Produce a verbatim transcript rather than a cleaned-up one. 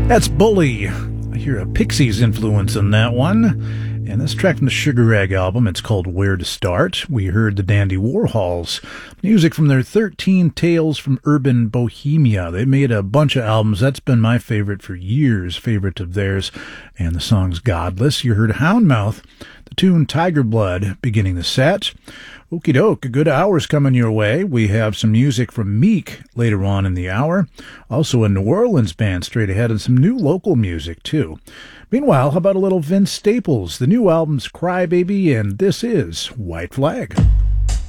That's Bully. I hear a Pixies influence in that one. And this track from the Sugar Rag album, it's called Where to Start. We heard the Dandy Warhols. Music from their thirteen Tales from Urban Bohemia. They made a bunch of albums. That's been my favorite for years, favorite of theirs. And the song's Godless. You heard Houndmouth, the tune Tiger Blood, beginning the set. Okie doke, a good hour's coming your way. We have some music from Meek later on in the hour. Also a New Orleans band straight ahead, and some new local music too. Meanwhile, how about a little Vince Staples? The new album's Cry Baby, and this is White Flag.